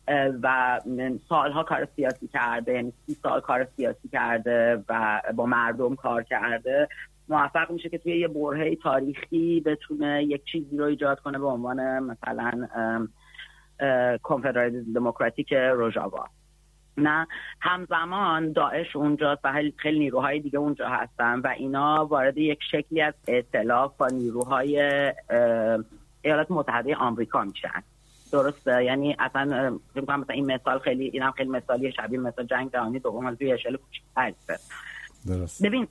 و سالها کار سیاسی کرده، یعنی 30 سال کار سیاسی کرده و با مردم کار کرده، موفق میشه که توی یه برهه تاریخی بتونه یک چیزی رو ایجاد کنه به عنوان مثلا کنفدرالیسم دموکراتیک روژاوا. نه همزمان داعش اونجاست و خیلی نیروهای دیگه اونجا هستن و اینا وارد یک شکلی از ائتلاف با نیروهای ایالات متحده آمریکا میشن. درسته؟ یعنی اصلا فکر می‌کنم مثلا این مثال اینم خیلی مثالی شبیه مثلا جنگ جهانی دوم از توی اشل کوچیک‌تر. درست. ببین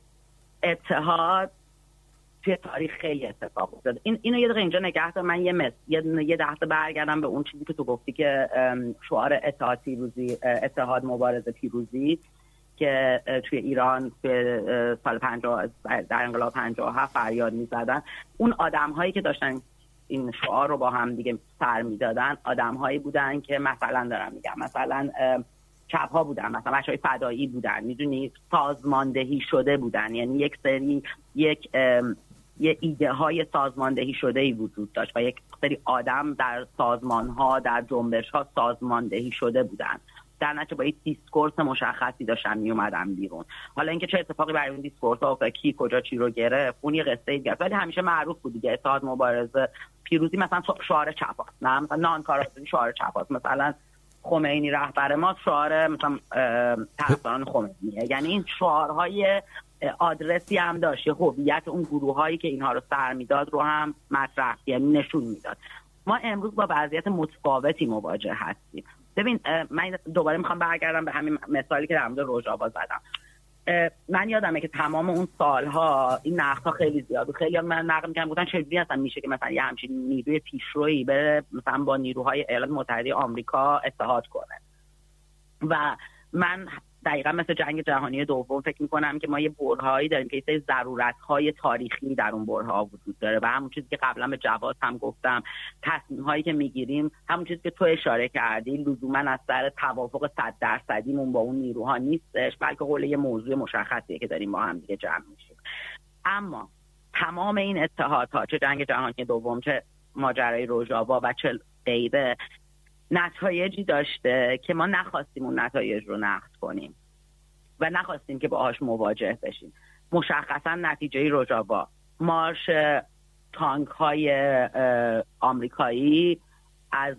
اتحاد توی تاریخ خیلی اتفاق افتاد. اینو یه دقیقه اینجا نگه دار، من یه دقیقه برگردم به اون چیزی که تو گفتی که شعار اتحاد مبارزه پیروزی که توی ایران توی سال 50 در انقلاب 57 فریاد می‌زدن. اون آدم‌هایی که داشتن این شعار رو با هم دیگه سر میدادن آدم‌هایی بودن که مثلا دارم میگم مثلا چپ‌ها بودن، مثلا بچه‌های فدایی بودن، میدونی، سازماندهی شده بودن، یعنی یک سری یه ایده های سازماندهی شده‌ای وجود داشت و یک سری آدم در سازمان‌ها در جنبش‌ها سازماندهی شده بودن، در نتیجه با یک دیسکورس مشخصی داشتن می اومدن بیرون. حالا اینکه چه اتفاقی برای اون دیسکورس افتاد، کی کجا چی رو گرفت، اون یه قصه دیگه، ولی همیشه معروف بود دیگه. اتحاد مبارزه پیروزی مثلا شعار چپاست، نه مثلا نانکارآزادی شعار چپاست، مثلا خمینی رهبر ما شعار مثلا طرفداران خمینیه. یعنی این شعارهای آدرسی هم داشت، هویت اون گروهایی که اینها رو سر میداد رو هم مطرح، یعنی نشون میداد. ما امروز با وضعیت متفاوتی مواجه هستیم. ببین من دوباره میخوام برگردم به همین مثالی که در مورد روژاوا زدم. من یادمه که تمام اون سالها این نقدها خیلی زیاد بود. خیلی من نقد می‌کردم، گفتن چجوری اصلا میشه که مثلا یه همچین نیروی پیشرویی بره مثلا با نیروهای ایالات متحده آمریکا اتحاد کنه. و من دقیقا مثل جنگ جهانی دوم فکر میکنم که ما یه برهه‌ای داریم که یه ضرورت‌های تاریخی در اون برهه‌ها وجود داره و همون چیزی که قبلا به جواد هم گفتم، تصمیم‌هایی که میگیریم همون چیزی که تو اشاره کردی لزوما از سر توافق 100%مون با اون نیروها نیستش، بلکه حول یه موضوع مشخصیه که داریم با هم دیگه جمع میشیم. اما تمام این اتحادها، چه جنگ جهانی دوم، چه ماجرای روژاوا و چه غیره، نتایجی داشته که ما نخواستیم اون نتایج رو نقد کنیم و نخواستیم که باهاش مواجه بشیم. مشخصا نتیجه روژاوا مارش تانک های آمریکایی از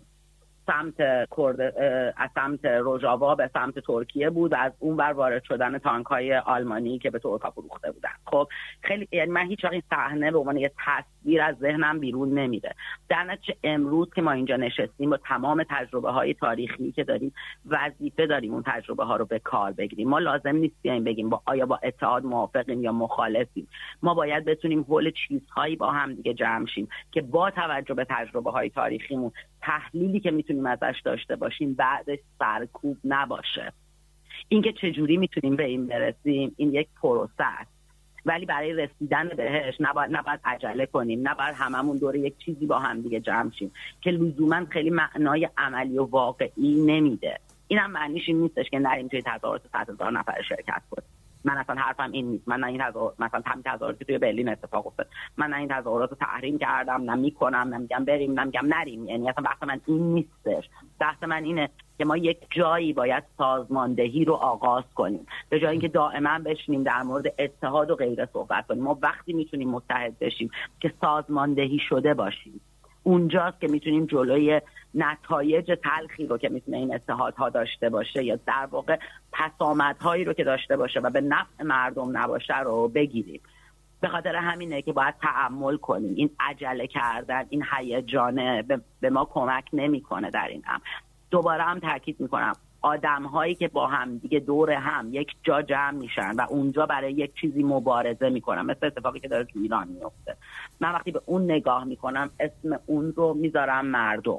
سمت روژاوا به سمت ترکیه بود و از اون ور وارد شدن تانک های آلمانی که به ترکا فروخته بودن. خب خیلی، یعنی من هیچ وقت این صحنه به عنوان یه تصویر از ذهنم بیرون نمیره. در نتیجه امروز که ما اینجا نشستیم با تمام تجربه های تاریخی که داریم، وظیفه داریم اون تجربه ها رو به کار بگیریم. ما لازم نیست بیایم بگیم آیا با اتحاد موافقیم یا مخالفیم. ما باید بتونیم حول چیزهایی با هم دیگه جمع شیم که با توجه به تجربه های تاریخیمون تحلیلی که میتونیم ازش داشته باشیم بعدش سرکوب نباشه. اینکه چجوری میتونیم به این برسیم، این یک پروسه است، ولی برای رسیدن بهش نباید عجله کنیم، نباید هممون دور یک چیزی با هم دیگه جمع شیم که لزوما خیلی معنای عملی و واقعی نمیده. اینم معنیش این نیستش که نریم توی تظاهرات 100,000 نفر شرکت کنیم. من اصلا حرفم این نیست. من نه این مثلا همین تظاهراتی توی برلین اتفاق افتاد، من نه این تظاهرات رو تحریم کردم، نه میکنم، نه میگم بریم، نه میگم نریم. یعنی اصلا بحث من این نیستش. بحث من اینه که ما یک جایی باید سازماندهی رو آغاز کنیم، به جای اینکه دائما بشینیم در مورد اتحاد و غیره صحبت کنیم. ما وقتی میتونیم متحد بشیم که سازماندهی شده باشیم، اونجاست که میتونیم جلوی نتایج تلخی رو که میتونه این اتحادها داشته باشه یا در واقع پسامدهایی رو که داشته باشه و به نفع مردم نباشه رو بگیریم. به خاطر همینه که باید تأمل کنیم. این عجله کردن، این هیجانه به ما کمک نمیکنه در این هم. دوباره هم تاکید میکنم، آدم‌هایی که با هم دیگه دور هم یک جا جمع میشن و اونجا برای یک چیزی مبارزه میکنن، مثل اتفاقی که داره تو ایران میفته، من وقتی به اون نگاه میکنم اسم اون رو میذارم مردم.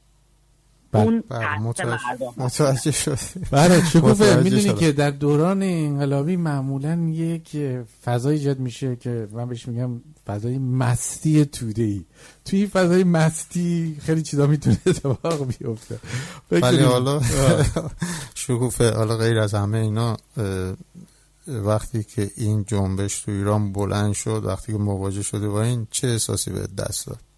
اون متوجه شد. برای شکوفه میدونی که در دوران انقلابی معمولا یک فضای ایجاد میشه که من بهش میگم فضای مستی توده‌ای. توی این فضای مستی خیلی چیزا میتونه اتفاق بیفته. ولی حالا شکوفه، حالا غیر از همه اینا، وقتی که این جنبش تو ایران بلند شد، وقتی که مواجه شده با این، چه احساسی به دست داد؟